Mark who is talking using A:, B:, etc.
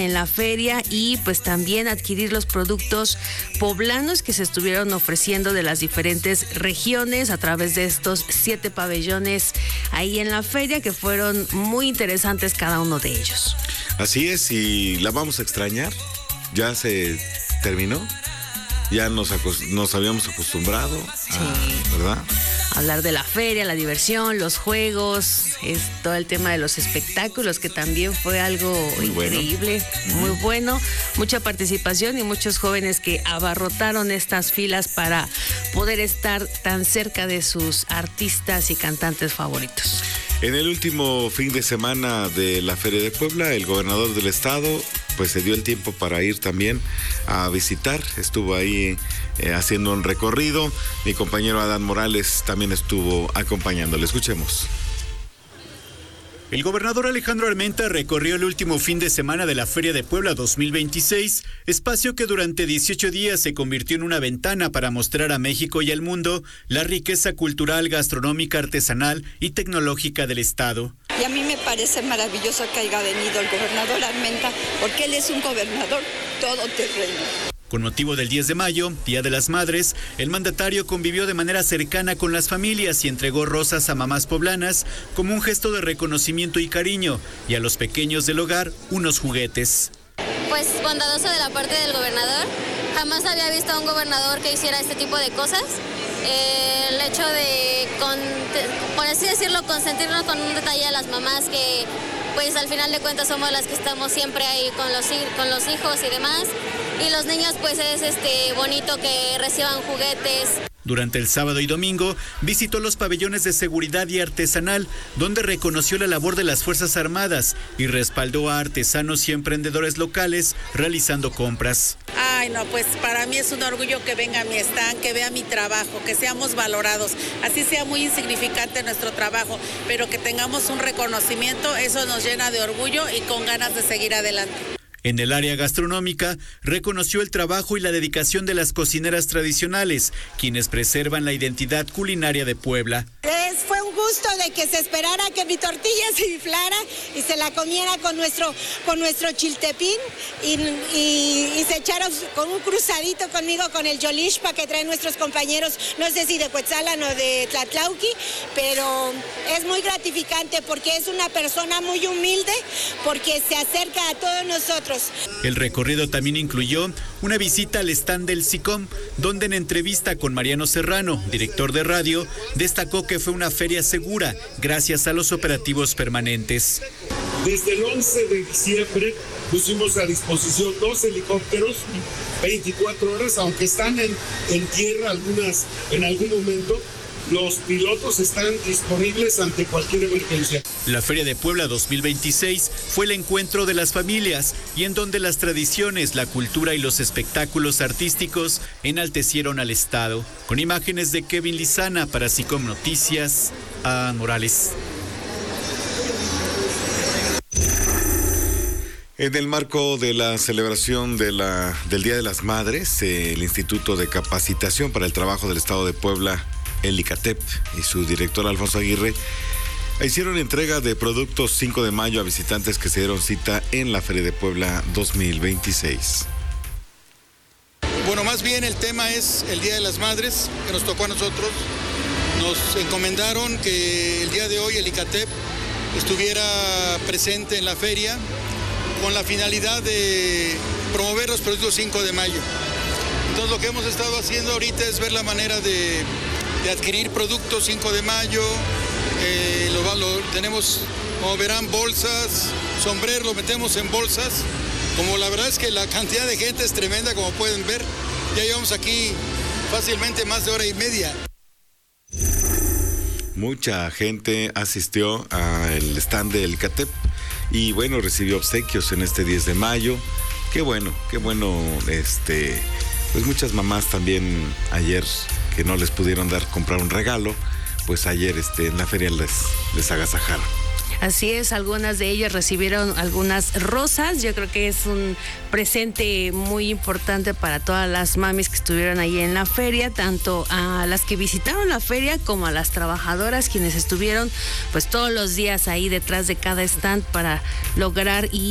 A: en la feria y pues también adquirir los productos poblanos que se estuvieron ofreciendo de las diferentes regiones a través de estos 7 pabellones ahí en la feria, que fueron muy interesantes cada uno de ellos.
B: Así es, y la vamos a extrañar. Ya se terminó, ya nos habíamos acostumbrado, ¿verdad?
A: Hablar de la feria, la diversión, los juegos, todo el tema de los espectáculos, que también fue algo muy increíble, muy bueno. Mucha participación y muchos jóvenes que abarrotaron estas filas para poder estar tan cerca de sus artistas y cantantes favoritos.
B: En el último fin de semana de la Feria de Puebla, el gobernador del estado pues se dio el tiempo para ir también a visitar, estuvo ahí haciendo un recorrido. Mi compañero Adán Morales también estuvo acompañándole. Escuchemos.
C: El gobernador Alejandro Armenta recorrió el último fin de semana de la Feria de Puebla 2026, espacio que durante 18 días se convirtió en una ventana para mostrar a México y al mundo la riqueza cultural, gastronómica, artesanal y tecnológica del estado.
D: Y a mí me parece maravilloso que haya venido el gobernador Armenta, porque él es un gobernador todoterreno.
C: Con motivo del 10 de mayo, Día de las Madres, el mandatario convivió de manera cercana con las familias y entregó rosas a mamás poblanas como un gesto de reconocimiento y cariño, y a los pequeños del hogar unos juguetes.
E: Pues bondadoso de la parte del gobernador. Jamás había visto a un gobernador que hiciera este tipo de cosas. El hecho de, por así decirlo, consentirnos con un detalle a las mamás que pues al final de cuentas somos las que estamos siempre ahí con los hijos y demás. Y los niños pues es bonito que reciban juguetes.
C: Durante el sábado y domingo visitó los pabellones de seguridad y artesanal, donde reconoció la labor de las Fuerzas Armadas y respaldó a artesanos y emprendedores locales realizando compras.
F: Ay, no, pues para mí es un orgullo que venga a mi stand, que vea mi trabajo, que seamos valorados, así sea muy insignificante nuestro trabajo, pero que tengamos un reconocimiento, eso nos llena de orgullo y con ganas de seguir adelante.
C: En el área gastronómica, reconoció el trabajo y la dedicación de las cocineras tradicionales, quienes preservan la identidad culinaria de Puebla.
G: Fue un gusto de que se esperara que mi tortilla se inflara y se la comiera con nuestro chiltepín y se echara con un cruzadito conmigo con el yolixpa que traen nuestros compañeros, no sé si de Cuetzalan o de Tlatlauqui, pero es muy gratificante porque es una persona muy humilde, porque se acerca a todos nosotros.
C: El recorrido también incluyó una visita al stand del SICOM, donde en entrevista con Mariano Serrano, director de radio, destacó que fue una feria segura gracias a los operativos permanentes.
H: Desde el 11 de diciembre pusimos a disposición 2 helicópteros, 24 horas, aunque están en tierra en algún momento. Los pilotos están disponibles ante cualquier emergencia.
C: La Feria de Puebla 2026 fue el encuentro de las familias y en donde las tradiciones, la cultura y los espectáculos artísticos enaltecieron al estado. Con imágenes de Kevin Lizana para SICOM Noticias, a Morales.
B: En el marco de la celebración del Día de las Madres, el Instituto de Capacitación para el Trabajo del Estado de Puebla, el ICATEP, y su director Alfonso Aguirre hicieron entrega de productos 5 de mayo a visitantes que se dieron cita en la Feria de Puebla 2026.
I: Bueno, más bien el tema es el Día de las Madres, que nos tocó a nosotros. Nos encomendaron que el día de hoy el ICATEP estuviera presente en la feria con la finalidad de promover los productos 5 de mayo. Entonces lo que hemos estado haciendo ahorita es ver la manera de adquirir productos 5 de mayo. Tenemos, como verán, bolsas, sombreros, lo metemos en bolsas. Como la verdad es que la cantidad de gente es tremenda, como pueden ver, ya llevamos aquí fácilmente más de hora y media.
B: Mucha gente asistió al stand del ICATEP y bueno, recibió obsequios en este 10 de mayo. Qué bueno, pues muchas mamás también ayer que no les pudieron comprar un regalo, pues ayer en la feria les agasajaron.
A: Así es, algunas de ellas recibieron algunas rosas. Yo creo que es un presente muy importante para todas las mamis que estuvieron ahí en la feria, tanto a las que visitaron la feria como a las trabajadoras quienes estuvieron pues todos los días ahí detrás de cada stand para lograr